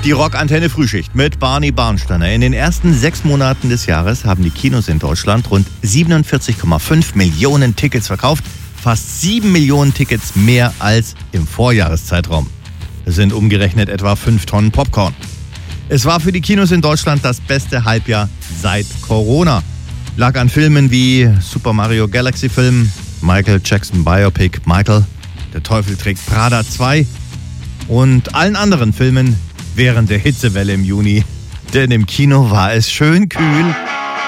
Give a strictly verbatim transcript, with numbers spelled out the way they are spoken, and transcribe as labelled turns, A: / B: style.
A: Die Rockantenne Frühschicht mit Barney Barnsteiner. In den ersten sechs Monaten des Jahres haben die Kinos in Deutschland rund siebenundvierzig Komma fünf Millionen Tickets verkauft. Fast sieben Millionen Tickets mehr als im Vorjahreszeitraum. Das sind umgerechnet etwa fünf Tonnen Popcorn. Es war für die Kinos in Deutschland das beste Halbjahr seit Corona. Lag an Filmen wie Super Mario Galaxy Film, Michael Jackson Biopic Michael, Der Teufel trägt Prada zwei und allen anderen Filmen während der Hitzewelle im Juni. Denn im Kino war es schön kühl.